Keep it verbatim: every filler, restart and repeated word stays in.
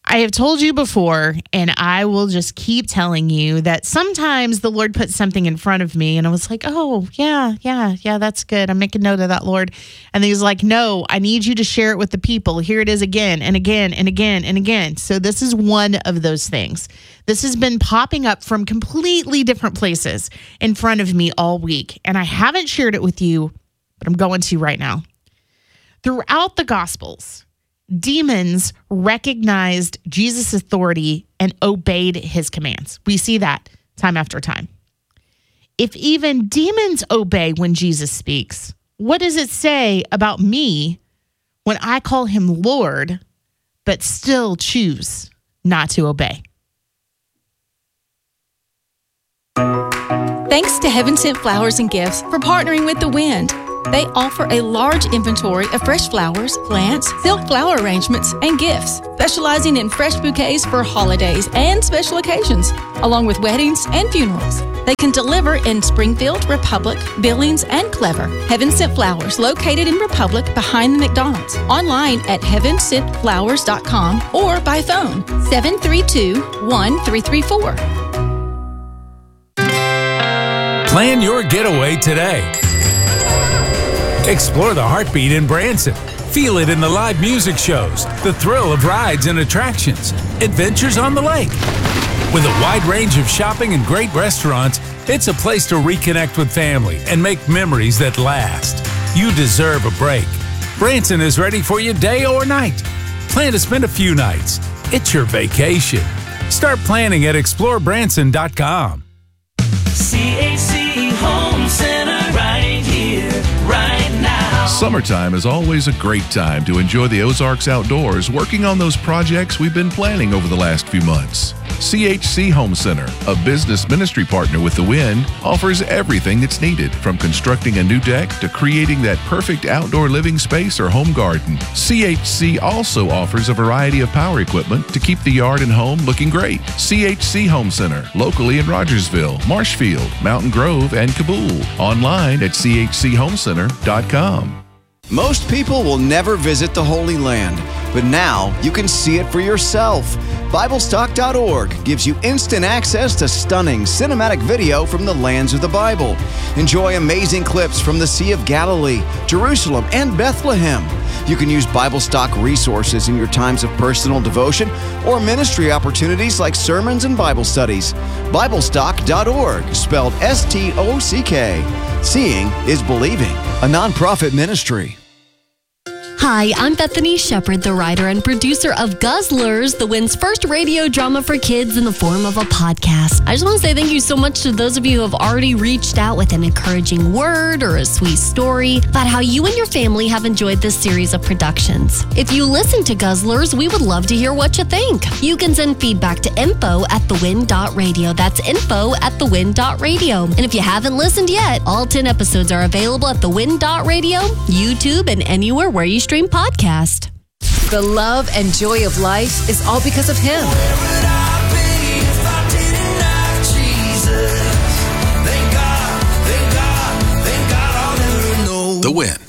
I have told you before, and I will just keep telling you that sometimes the Lord puts something in front of me, and I was like, oh, yeah, yeah, yeah, that's good. I'm making note of that, Lord. And He's like, no, I need you to share it with the people. Here it is again and again and again and again. So this is one of those things. This has been popping up from completely different places in front of me all week, and I haven't shared it with you, but I'm going to right now. Throughout the Gospels, demons recognized Jesus' authority and obeyed his commands. We see that time after time. If even demons obey when Jesus speaks, what does it say about me when I call him Lord, but still choose not to obey? Thanks to Heaven Sent Flowers and Gifts for partnering with The Wind. They offer a large inventory of fresh flowers, plants, silk flower arrangements, and gifts, specializing in fresh bouquets for holidays and special occasions, along with weddings and funerals. They can deliver in Springfield, Republic, Billings, and Clever. Heaven Sent Flowers, located in Republic behind the McDonald's. Online at heaven sent flowers dot com or by phone seven three two, one three three four. Plan your getaway today. Explore the heartbeat in Branson. Feel it in the live music shows, the thrill of rides and attractions, adventures on the lake. With a wide range of shopping and great restaurants, it's a place to reconnect with family and make memories that last. You deserve a break. Branson is ready for you day or night. Plan to spend a few nights. It's your vacation. Start planning at explore branson dot com. C H C Home Center right here, right now. Summertime is always a great time to enjoy the Ozarks outdoors, working on those projects we've been planning over the last few months. C H C Home Center, a business ministry partner with The Wind, offers everything that's needed, from constructing a new deck to creating that perfect outdoor living space or home garden. C H C also offers a variety of power equipment to keep the yard and home looking great. C H C Home Center, locally in Rogersville, Marshfield, Mountain Grove, and Kabul. Online at c h c home center dot com. Most people will never visit the Holy Land, but now you can see it for yourself. Bible Stock dot org gives you instant access to stunning cinematic video from the lands of the Bible. Enjoy amazing clips from the Sea of Galilee, Jerusalem, and Bethlehem. You can use Bible Stock resources in your times of personal devotion or ministry opportunities like sermons and Bible studies. Bible Stock dot org, spelled S T O C K. Seeing is believing, a nonprofit ministry. Hi, I'm Bethany Shepard, the writer and producer of Guzzlers, The Wind's first radio drama for kids in the form of a podcast. I just want to say thank you so much to those of you who have already reached out with an encouraging word or a sweet story about how you and your family have enjoyed this series of productions. If you listen to Guzzlers, we would love to hear what you think. You can send feedback to info at the wind dot radio. That's info at the wind dot radio. And if you haven't listened yet, all ten episodes are available at the wind dot radio, YouTube, and anywhere where you stream podcast. The love and joy of life is all because of Him. The Wind.